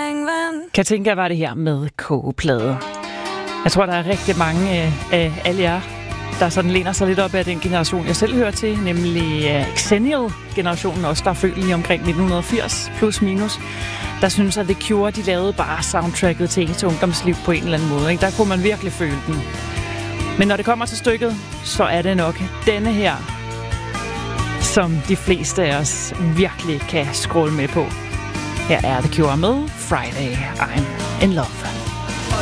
Katinka var det her med kogeplade. Jeg tror, der er rigtig mange af alle jer, der sådan læner sig lidt op af den generation, jeg selv hører til, nemlig Xennial-generationen, også der er født lige omkring 1980, plus minus. Der synes at The Cure, de lavede bare soundtracket til ens ungdomsliv på en eller anden måde. Ikke? Der kunne man virkelig føle den. Men når det kommer til stykket, så er det nok denne her, som de fleste af os virkelig kan scrolle med på. Her er The Cure med Friday, I'm in Love.